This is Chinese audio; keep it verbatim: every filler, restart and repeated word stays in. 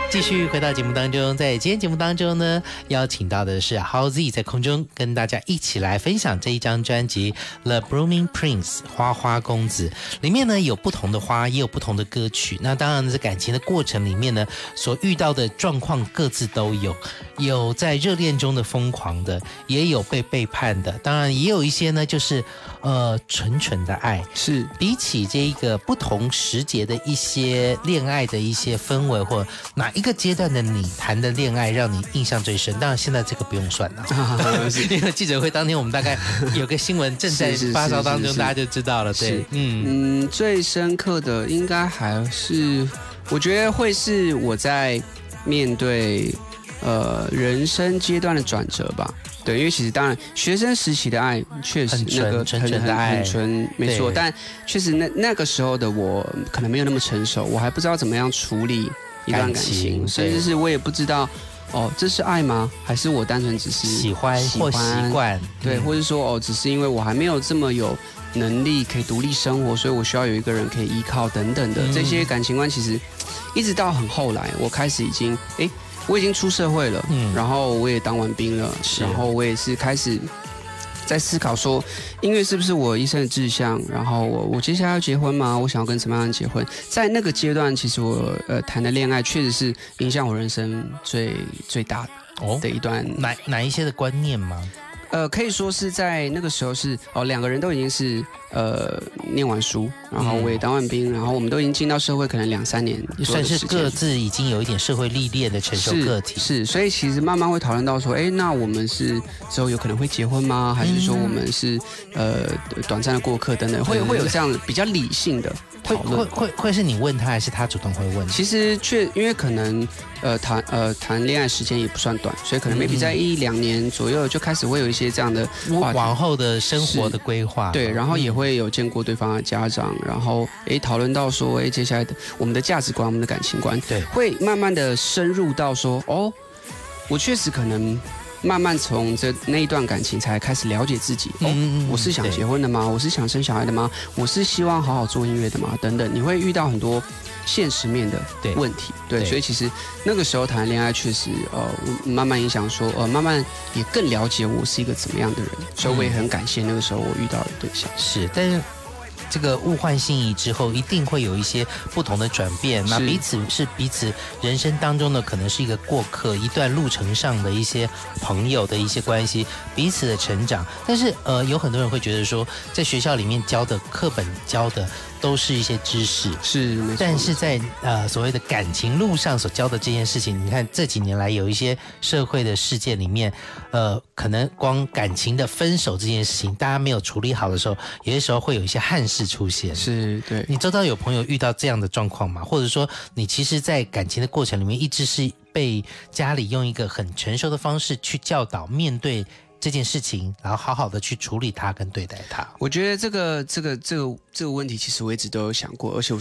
继续回到节目当中，在今天节目当中呢，邀请到的是 Howz 在空中跟大家一起来分享这一张专辑 The Blooming Prince 花花公子，里面呢有不同的花，也有不同的歌曲。那当然在感情的过程里面呢，所遇到的状况各自都有，有在热恋中的疯狂的，也有被背叛的，当然也有一些呢就是呃纯纯的爱。 是比起这一个不同时节的一些恋爱的一些氛围，或哪一个阶段的你谈的恋爱让你印象最深？当然现在这个不用算了，因为记者会当天我们大概有个新闻正在发烧当中，大家就知道了。对， 嗯嗯，最深刻的应该还是，我觉得会是我在面对呃人生阶段的转折吧。对，因为其实当然学生时期的爱确实那个纯纯的爱很纯，没错。但确实那那个时候的我可能没有那么成熟，我还不知道怎么样处理一段感情，甚至是我也不知道哦，这是爱吗？还是我单纯只是喜欢或习惯？ 对，或者说哦，只是因为我还没有这么有能力可以独立生活，所以我需要有一个人可以依靠等等的、嗯、这些感情观，其实一直到很后来，我开始已经哎。我已经出社会了，嗯，然后我也当完兵了，然后我也是开始在思考说，音乐是不是我一生的志向？然后我我接下来要结婚吗？我想要跟什么样的人结婚？在那个阶段，其实我呃谈的恋爱确实是影响我人生最最大的一段。 哦、哪哪一些的观念吗？ 呃，可以说是在那个时候是哦，两个人都已经是呃念完书，然后我也当完兵，嗯、然后我们都已经进到社会，可能两三年， 算是各自已经有一点社会历练的成熟个体。 是，是所以其实慢慢会讨论到说，哎，那我们是之后有可能会结婚吗？还是说我们是、嗯、呃短暂的过客等等，会会有这样比较理性的讨论。 会会会是你问他，还是他主动会问？ 其实却因为可能呃谈呃谈恋爱时间也不算短，所以可能 maybe 在一两年左右就开始会有一些这样的话题往后的生活的规划。 对，然后也会有见过对方的家长，然后诶讨论到说，诶接下来的我们的价值观、我们的感情观， 对， 会慢慢的深入到说，哦，我确实可能。慢慢从这那一段感情才开始了解自己。哦，嗯、我是想结婚的吗？我是想生小孩的吗？我是希望好好做音乐的吗？等等，你会遇到很多现实面的问题。对，对所以其实那个时候谈恋爱确实呃慢慢影响说呃慢慢也更了解我是一个怎么样的人，所以我也很感谢那个时候我遇到的对象。 是，但是。这个物换星移之后，一定会有一些不同的转变。那彼此是彼此人生当中的，可能是一个过客，一段路程上的一些朋友的一些关系，彼此的成长。但是呃，有很多人会觉得说，在学校里面教的课本教的都是一些知识， 是， 但是在呃所谓的感情路上所教的这件事情，你看这几年来有一些社会的事件里面，呃，可能光感情的分手这件事情，大家没有处理好的时候，有些时候会有一些憾事出现。 是，对。 你周遭有朋友遇到这样的状况吗？或者说，你其实，在感情的过程里面，一直是被家里用一个很成熟的方式去教导面对这件事情，然后好好的去处理它跟对待它。 我觉得这个这个这个这个问题，其实我一直都有想过，而且我